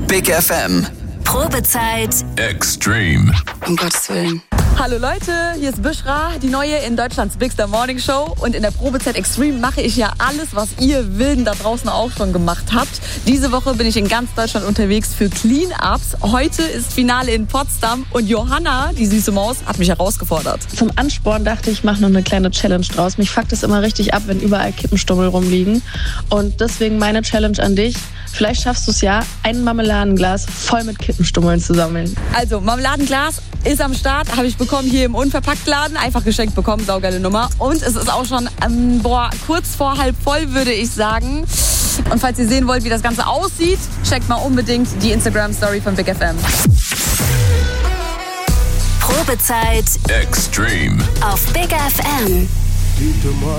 Big FM. Probezeit Extreme. Um Gottes Willen. Hallo Leute, hier ist Bishra, die neue in Deutschlands Bigster Morning Show. Und in der Probezeit Extreme mache ich ja alles, was ihr Wilden da draußen auch schon gemacht habt. Diese Woche bin ich in ganz Deutschland unterwegs für Clean-Ups. Heute ist Finale in Potsdam und Johanna, die süße Maus, hat mich herausgefordert. Zum Ansporn dachte ich, mache noch eine kleine Challenge draus. Mich fuckt es immer richtig ab, wenn überall Kippenstummel rumliegen. Und deswegen meine Challenge an dich. Vielleicht schaffst du es ja, ein Marmeladenglas voll mit Kippenstummeln zu sammeln. Also, Marmeladenglas ist am Start, habe ich bekommen hier im Unverpacktladen. Einfach geschenkt bekommen, saugeile Nummer. Und es ist auch schon kurz vor halb voll, würde ich sagen. Und falls ihr sehen wollt, wie das Ganze aussieht, checkt mal unbedingt die Instagram-Story von Big FM. Probezeit Extreme. auf Big FM.